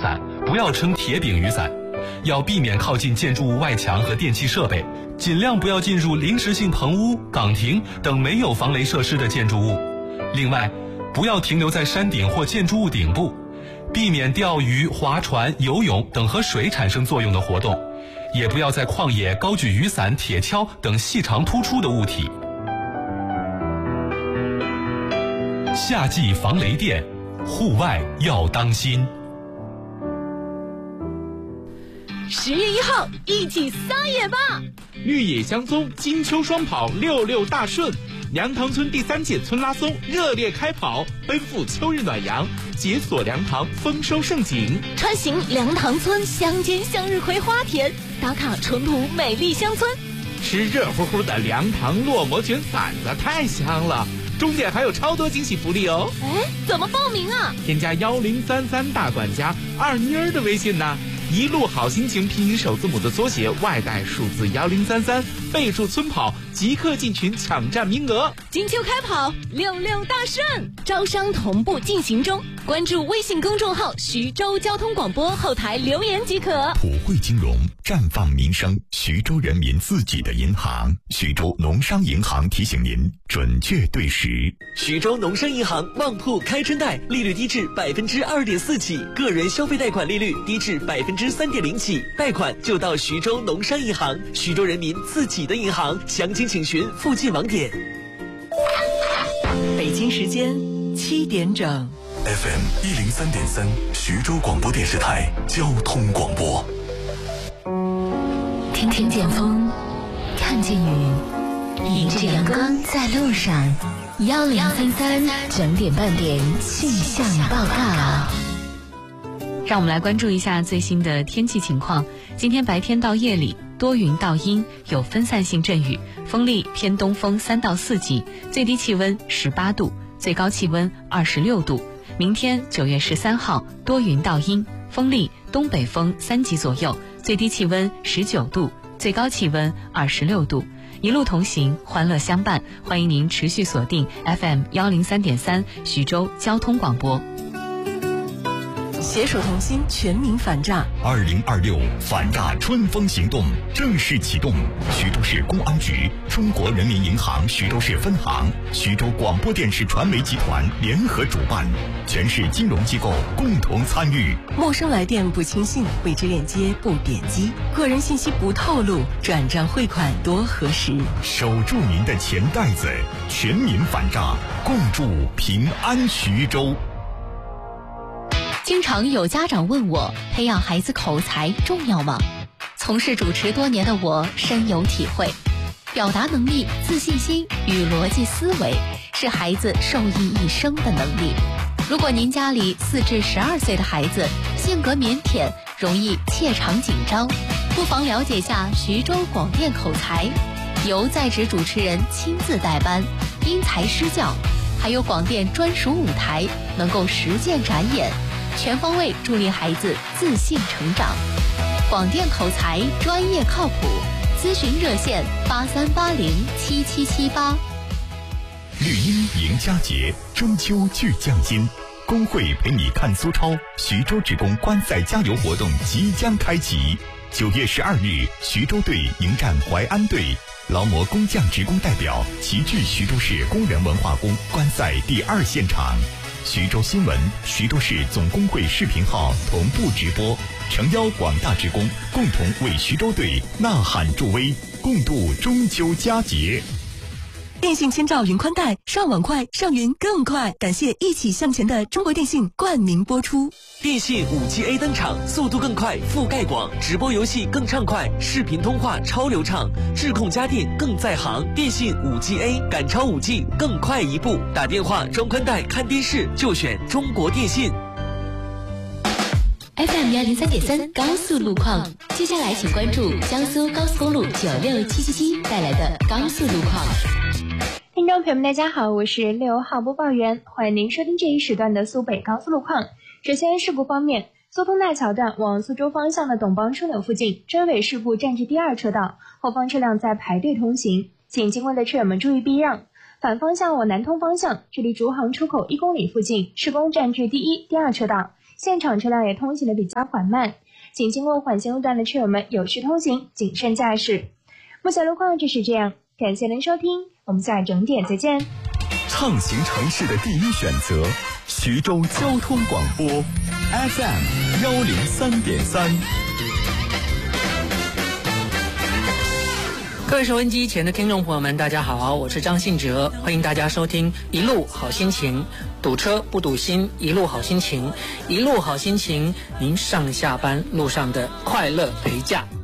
伞，不要撑铁柄雨伞。要避免靠近建筑物外墙和电气设备，尽量不要进入临时性棚屋、岗亭等没有防雷设施的建筑物。另外，不要停留在山顶或建筑物顶部，避免钓鱼、划船、游泳等和水产生作用的活动，也不要在旷野高举雨伞、铁锹等细长突出的物体。夏季防雷电，户外要当心。 10月1号，一起撒野吧！ 绿野香踪，金秋双跑，66大顺。梁塘村第3届村拉松热烈开跑，奔赴秋日暖阳，解锁梁塘丰收盛景。 穿行梁塘村乡间向日葵花田，打卡淳朴美丽乡村。 吃热乎乎的梁塘烙馍卷馓子太香了，中间还有超多惊喜福利哦！ 哎，怎么报名啊？ 添加1033大管家二妮儿的微信呢？一路好心情拼音首字母的缩写，外带数字1033，备注村跑，即刻进群抢占名额。 金秋开跑，66大顺，招商同步进行中。关注微信公众号徐州交通广播后台留言即可。 普惠金融，绽放民生，徐州人民自己的银行。徐州农商银行提醒您准确对时。 徐州农商银行旺铺开春贷，利率低至2.4%起，个人消费贷款利率低至3.0%起，贷款就到徐州农商银行，徐州人民自己的银行。详情请询附近网点。 北京时间7点整。 FM 103.3，徐州广播电视台交通广播。 听见风，看见雨，迎着阳光在路上。1033整点半点气象报告。 让我们来关注一下最新的天气情况。今天白天到夜里多云到阴，有分散性阵雨，风力偏东风3到4级，最低气温18度，最高气温26度。明天9月13号多云到阴，风力东北风3级左右，最低气温19度，最高气温26度。一路同行，欢乐相伴，欢迎您持续锁定 FM 103.3徐州交通广播。 携手同心，全民反诈。 2026反诈春风行动正式启动，徐州市公安局、中国人民银行徐州市分行、徐州广播电视传媒集团联合主办，全市金融机构共同参与。 陌生来电不轻信，未知链接不点击，个人信息不透露，转账汇款多核实。 守住您的钱袋子，全民反诈，共筑平安徐州。 经常有家长问我，培养孩子口才重要吗？从事主持多年的我深有体会，表达能力、自信心与逻辑思维是孩子受益一生的能力。如果您家里4至12岁的孩子性格腼腆，容易怯场紧张，不妨了解下徐州广电口才，由在职主持人亲自带班，因材施教，还有广电专属舞台，能够实践展演，全方位助力孩子自信成长。广电口才专业靠谱，咨询热线83807778。 绿茵迎佳节，中秋聚匠心，工会陪你看苏超徐州职工观赛加油活动即将开启。9月12日，徐州队迎战淮安队，劳模工匠职工代表齐聚徐州市工人文化宫观赛第2现场。徐州新闻、徐州市总工会视频号同步直播，诚邀广大职工共同为徐州队呐喊助威，共度中秋佳节。 电信千兆云宽带，上网快，上云更快。感谢一起向前的中国电信冠名播出。 电信5G A 登场，速度更快，覆盖广，直播游戏更畅快，视频通话超流畅，智控家电更在行。电信5G A 赶超5G，更快一步。打电话、装宽带、看电视就选中国电信。 FM 103.3高速路况，接下来请关注江苏高速公路96777带来的高速路况。 听众朋友们大家好，我是6号播报员，欢迎您收听这一时段的苏北高速路况。首先事故方面，苏通大桥段往苏州方向的董邦枢纽附近追尾事故占据第2车道，后方车辆在排队通行，请经过的车友们注意避让。反方向往南通方向，距离竹行出口1公里附近施工占据第1、第2车道， 现场车辆也通行的比较缓慢，请经过缓行路段的车友们有序通行，谨慎驾驶。目前路况就是这样，感谢您收听，我们下整点再见。 畅行城市的第一选择，徐州交通广播 FM 103.3。 各位收音机前的听众朋友们，大家好，我是张信哲，欢迎大家收听一路好心情，堵车不堵心，一路好心情，一路好心情，您上下班路上的快乐陪驾。